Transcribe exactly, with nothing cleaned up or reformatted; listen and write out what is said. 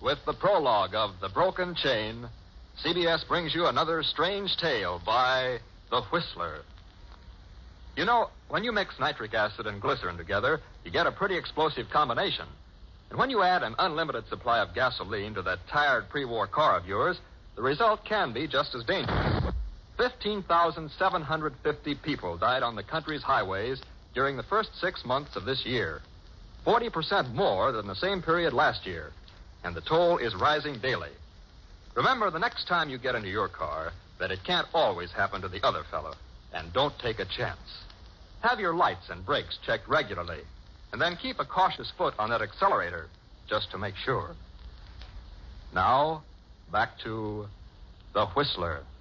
with the prologue of The Broken Chain, C B S brings you another strange tale by The Whistler. You know, when you mix nitric acid and glycerin together, you get a pretty explosive combination. And when you add an unlimited supply of gasoline to that tired pre-war car of yours, the result can be just as dangerous. fifteen thousand seven hundred fifty people died on the country's highways during the first six months of this year. forty percent more than the same period last year. And the toll is rising daily. Remember, the next time you get into your car, that it can't always happen to the other fellow. And don't take a chance. Have your lights and brakes checked regularly. And then keep a cautious foot on that accelerator, just to make sure. Now, back to The Whistler.